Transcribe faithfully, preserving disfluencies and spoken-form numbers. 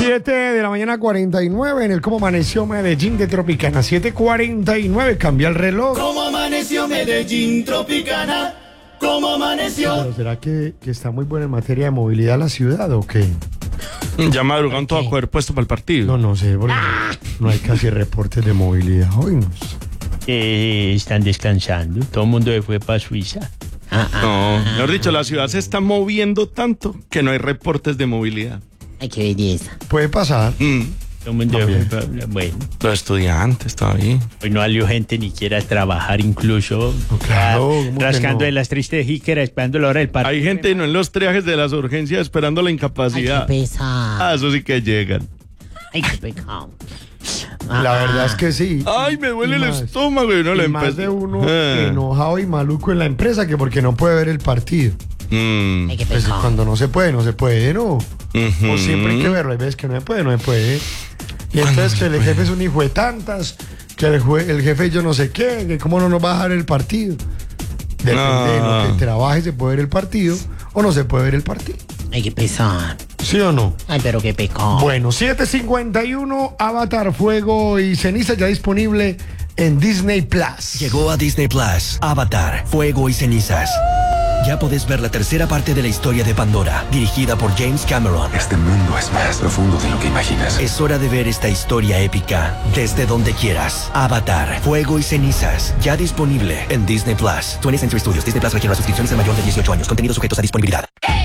siete de la mañana, cuarenta y nueve en el Cómo Amaneció Medellín de Tropicana. siete cuarenta y nueve, cambia el reloj. ¿Cómo amaneció Medellín, Tropicana? ¿Cómo amaneció? Pero ¿será que, que está muy buena en materia de movilidad la ciudad o qué? Ya madrugan todo a coger puesto para el partido. No, no sé, porque no hay casi reportes de movilidad hoy. No sé. Eh, están descansando. Todo el mundo se fue para Suiza. Ah, ah, no, mejor dicho, la ciudad se está moviendo tanto que no hay reportes de movilidad. Ay, qué belleza. Puede pasar. Mm. Todo el mundo se fue pa- bueno, Los estudiantes todavía. hoy no salió gente ni quiera trabajar incluso. No, claro, ah, ¿cómo que rascando no? de las tristes jícaras, esperando la hora del partido. Hay gente no en los trajes de las urgencias esperando la Ay, incapacidad. qué pesado. Ah, eso sí que llegan. Ay, qué pecado. La verdad es que sí. Ay, me duele Y el más- estómago y no y le más empecé. de uno Ah. enojado y maluco en la empresa que porque no puede ver el partido. Mm. Ay, qué Pues pecado. cuando no se puede, no se puede, ¿no? Ujú. O siempre hay que verlo, hay veces que no se puede, no se puede. Y entonces que el jefe es un hijo de tantas, que el, jue- el jefe yo no sé qué, que cómo no nos va a dejar el partido. Depende de lo Ah. que trabaje, se puede ver el partido o no se puede ver el partido. Ay, qué pesado. ¿Sí o no? Ay, pero qué pecado. Bueno, siete cincuenta y uno, Avatar, Fuego y Ceniza ya disponible en Disney Plus. Llegó a Disney Plus, Avatar, Fuego y Cenizas. Ya podés ver la tercera parte de la historia de Pandora, dirigida por James Cameron. Este mundo es más profundo de lo que imaginas. Es hora de ver esta historia épica desde donde quieras. Avatar, Fuego y Cenizas, ya disponible en Disney Plus. twentieth Century Studios, Disney Plus requiere las suscripciones de mayor de dieciocho años. Contenidos sujetos a disponibilidad.